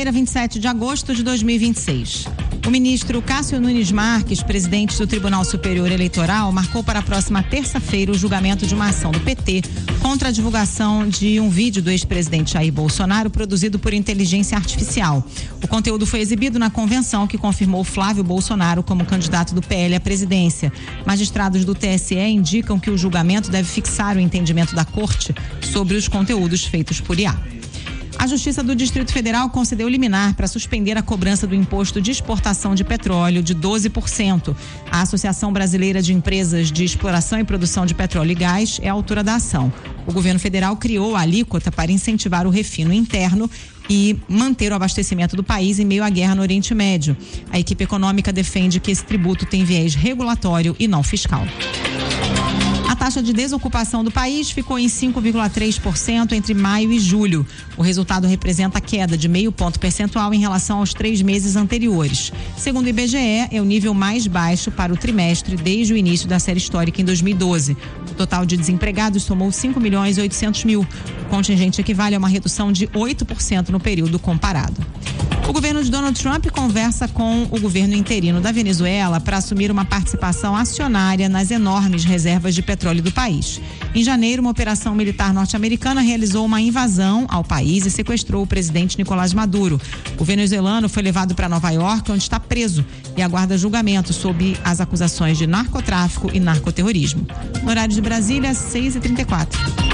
Quinta-feira, 27 de agosto de 2026. O ministro Cássio Nunes Marques, presidente do Tribunal Superior Eleitoral, marcou para a próxima terça-feira o julgamento de uma ação do PT contra a divulgação de um vídeo do ex-presidente Jair Bolsonaro produzido por inteligência artificial. O conteúdo foi exibido na convenção que confirmou Flávio Bolsonaro como candidato do PL à presidência. Magistrados do TSE indicam que o julgamento deve fixar o entendimento da Corte sobre os conteúdos feitos por IA. A Justiça do Distrito Federal concedeu liminar para suspender a cobrança do imposto de exportação de petróleo de 12%. A Associação Brasileira de Empresas de Exploração e Produção de Petróleo e Gás é a autora da ação. O governo federal criou a alíquota para incentivar o refino interno e manter o abastecimento do país em meio à guerra no Oriente Médio. A equipe econômica defende que esse tributo tem viés regulatório e não fiscal. A taxa de desocupação do país ficou em 5,3% entre maio e julho. O resultado representa a queda de 0,5 ponto percentual em relação aos 3 meses anteriores. Segundo o IBGE, é o nível mais baixo para o trimestre desde o início da série histórica em 2012. O total de desempregados somou 5.800.000. O contingente equivale a uma redução de 8% no período comparado. O governo de Donald Trump conversa com o governo interino da Venezuela para assumir uma participação acionária nas enormes reservas de petróleo do país. Em janeiro, uma operação militar norte-americana realizou uma invasão ao país e sequestrou o presidente Nicolás Maduro. O venezuelano foi levado para Nova York, onde está preso e aguarda julgamento sob as acusações de narcotráfico e narcoterrorismo. No horário de Brasília, 6h34.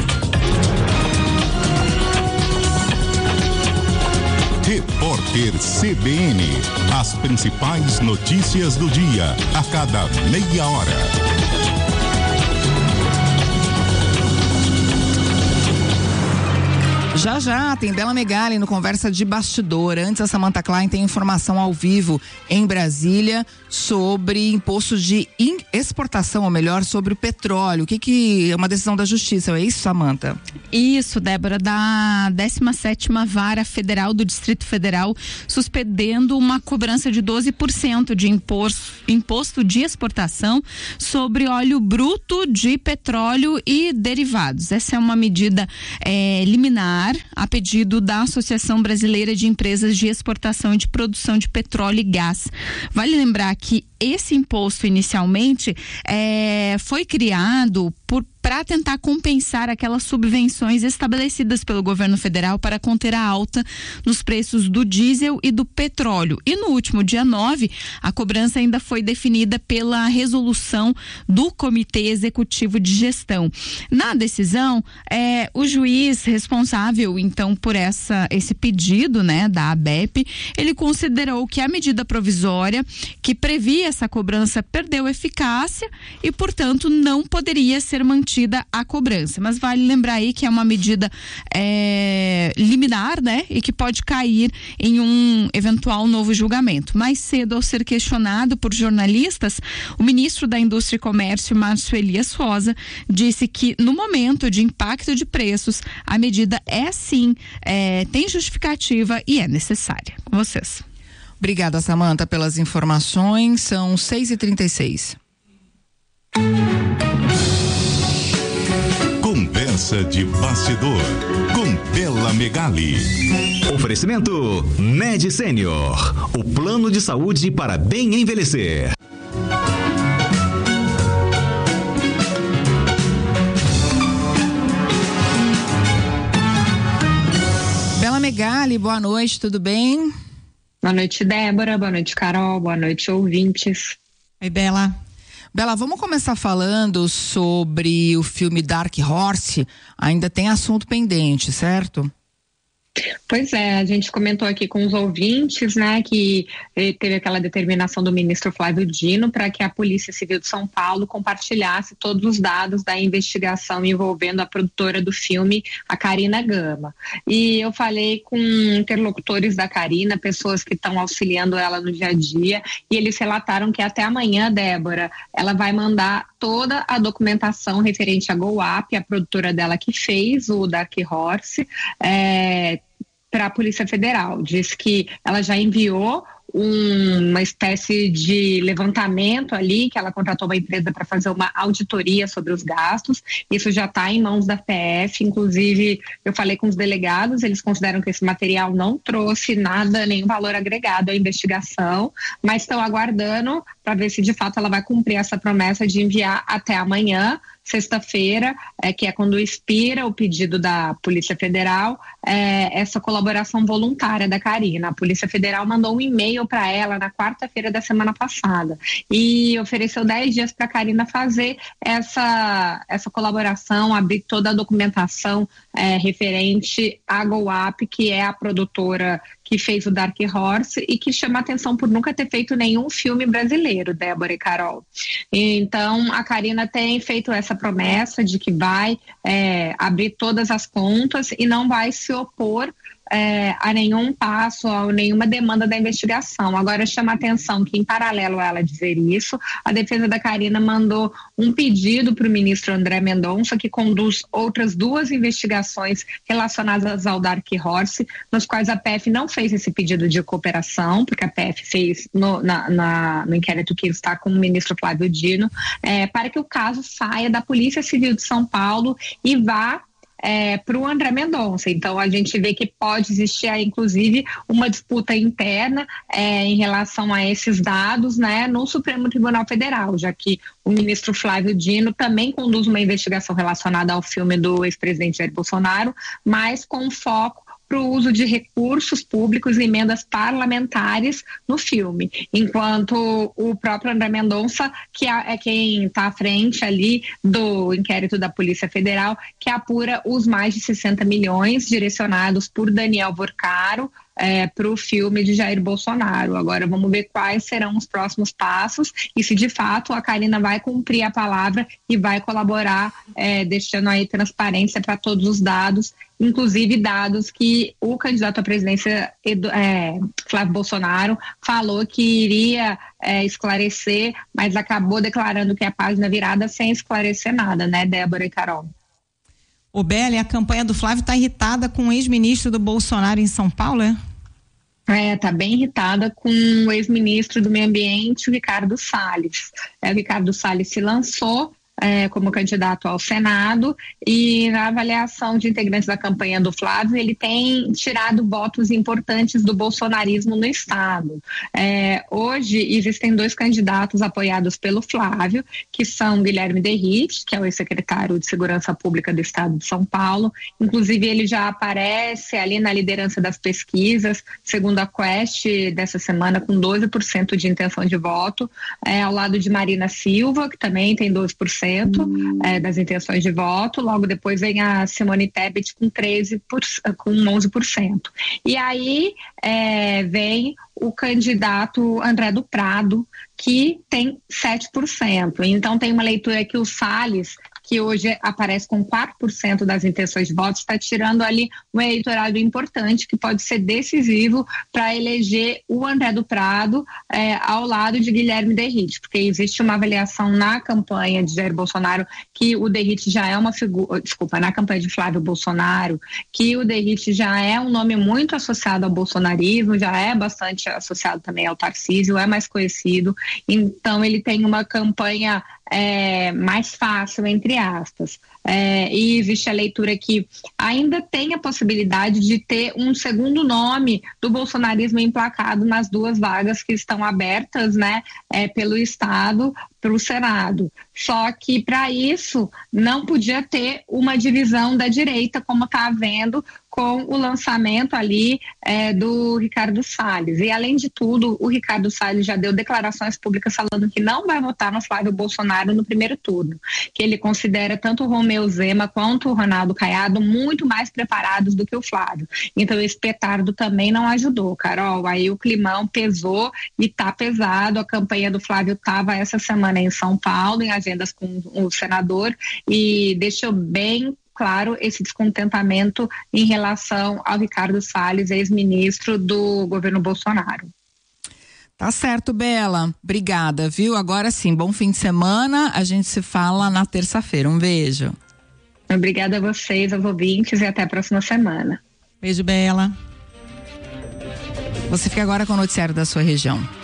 Repórter CBN. As principais notícias do dia, a cada meia hora. Já, tem Bela Megali no Conversa de Bastidor. Antes, a Samantha Klein tem informação ao vivo em Brasília sobre imposto de exportação, ou melhor, sobre o petróleo. O que é uma decisão da Justiça, é isso, Samantha? Isso, Débora, da 17ª Vara Federal do Distrito Federal, suspendendo uma cobrança de 12% de imposto de exportação sobre óleo bruto de petróleo e derivados. Essa é uma medida liminar a pedido da Associação Brasileira de Empresas de Exportação e de Produção de Petróleo e Gás. Vale lembrar que esse imposto inicialmente foi criado para tentar compensar aquelas subvenções estabelecidas pelo governo federal para conter a alta nos preços do diesel e do petróleo. E no último dia 9, a cobrança ainda foi definida pela resolução do Comitê Executivo de Gestão. Na decisão, o juiz responsável, então, por esse pedido, né, da ABEP, ele considerou que a medida provisória que previa essa cobrança perdeu eficácia e, portanto, não poderia ser mantida a cobrança. Mas vale lembrar aí que é uma medida liminar, né? E que pode cair em um eventual novo julgamento. Mais cedo, ao ser questionado por jornalistas, o ministro da Indústria e Comércio, Márcio Elias Rosa, disse que no momento de impacto de preços, a medida tem justificativa e é necessária. Com vocês. Obrigada, Samantha, pelas informações. São 6h36. Conversa de Bastidor, com Bela Megali. Oferecimento Med Senior, o plano de saúde para bem envelhecer. Bela Megali, boa noite, tudo bem? Boa noite, Débora, boa noite, Carol, boa noite, ouvintes. Oi, Bela. Bela, vamos começar falando sobre o filme Dark Horse. Ainda tem assunto pendente, certo? Pois é, a gente comentou aqui com os ouvintes, né, que teve aquela determinação do ministro Flávio Dino para que a Polícia Civil de São Paulo compartilhasse todos os dados da investigação envolvendo a produtora do filme, a Carina Gama. E eu falei com interlocutores da Carina, pessoas que estão auxiliando ela no dia a dia, e eles relataram que até amanhã, Débora, ela vai mandar toda a documentação referente à GoUp, a produtora dela que fez o Dark Horse, para a Polícia Federal. Diz que ela já enviou uma espécie de levantamento ali, que ela contratou uma empresa para fazer uma auditoria sobre os gastos. Isso já está em mãos da PF, inclusive eu falei com os delegados, eles consideram que esse material não trouxe nada, nenhum valor agregado à investigação, mas estão aguardando para ver se de fato ela vai cumprir essa promessa de enviar até amanhã, sexta-feira, que é quando expira o pedido da Polícia Federal, essa colaboração voluntária da Karina. A Polícia Federal mandou um e-mail para ela na quarta-feira da semana passada e ofereceu 10 dias para a Karina fazer essa colaboração, abrir toda a documentação referente à GoUp, que é a produtora que fez o Dark Horse e que chama atenção por nunca ter feito nenhum filme brasileiro, Débora e Carol. Então, a Karina tem feito essa promessa de que vai abrir todas as contas e não vai se opor a nenhum passo, a nenhuma demanda da investigação. Agora, chama atenção que, em paralelo a ela dizer isso, a defesa da Karina mandou um pedido para o ministro André Mendonça, que conduz outras 2 investigações relacionadas ao Dark Horse, nos quais a PF não fez esse pedido de cooperação, porque a PF fez no inquérito que está com o ministro Flávio Dino, para que o caso saia da Polícia Civil de São Paulo e vá para o André Mendonça. Então a gente vê que pode existir aí, inclusive, uma disputa interna em relação a esses dados, né, no Supremo Tribunal Federal, já que o ministro Flávio Dino também conduz uma investigação relacionada ao filme do ex-presidente Jair Bolsonaro, mas com foco para o uso de recursos públicos e emendas parlamentares no filme, enquanto o próprio André Mendonça, que é quem está à frente ali do inquérito da Polícia Federal, que apura os mais de 60 milhões direcionados por Daniel Vorcaro para o filme de Jair Bolsonaro. Agora vamos ver quais serão os próximos passos e se de fato a Karina vai cumprir a palavra e vai colaborar, deixando aí transparência para todos os dados, inclusive dados que o candidato à presidência Flávio Bolsonaro falou que iria esclarecer, mas acabou declarando que é a página virada sem esclarecer nada, né, Débora e Carol? O Beli, a campanha do Flávio está irritada com o ex-ministro do Bolsonaro em São Paulo, Tá bem irritada com o ex-ministro do Meio Ambiente, o Ricardo Salles. O Ricardo Salles se lançou como candidato ao Senado e na avaliação de integrantes da campanha do Flávio, ele tem tirado votos importantes do bolsonarismo no estado. Hoje existem 2 candidatos apoiados pelo Flávio, que são Guilherme Derrite, que é o ex-secretário de Segurança Pública do estado de São Paulo, inclusive ele já aparece ali na liderança das pesquisas, segundo a Quest dessa semana, com 12% de intenção de voto, ao lado de Marina Silva, que também tem 12%, das intenções de voto. Logo depois vem a Simone Tebet com 11%. E aí vem o candidato André do Prado, que tem 7%. Então tem uma leitura que o Salles, que hoje aparece com 4% das intenções de votos, está tirando ali um eleitorado importante que pode ser decisivo para eleger o André do Prado ao lado de Guilherme Derrite, porque existe uma avaliação na campanha de Jair Bolsonaro que o Derrite já é uma figura, na campanha de Flávio Bolsonaro, que o Derrite já é um nome muito associado ao bolsonarismo, já é bastante associado também ao Tarcísio, é mais conhecido, então ele tem uma campanha mais fácil, entre aspas. E existe a leitura que ainda tem a possibilidade de ter um segundo nome do bolsonarismo emplacado nas 2 vagas que estão abertas, né, pelo Estado para o Senado. Só que para isso não podia ter uma divisão da direita, como está havendo com o lançamento ali do Ricardo Salles. E além de tudo, o Ricardo Salles já deu declarações públicas falando que não vai votar no Flávio Bolsonaro no primeiro turno, que ele considera tanto o Romeu Zema quanto o Ronaldo Caiado muito mais preparados do que o Flávio. Então esse petardo também não ajudou, Carol. Aí o climão pesou e tá pesado. A campanha do Flávio estava essa semana em São Paulo, em agendas com o senador, e deixou bem claro esse descontentamento em relação ao Ricardo Salles, ex-ministro do governo Bolsonaro. Tá certo, Bela. Obrigada, viu? Agora sim, bom fim de semana. A gente se fala na terça-feira. Um beijo. Obrigada a vocês, aos ouvintes, e até a próxima semana. Beijo, Bela. Você fica agora com o noticiário da sua região.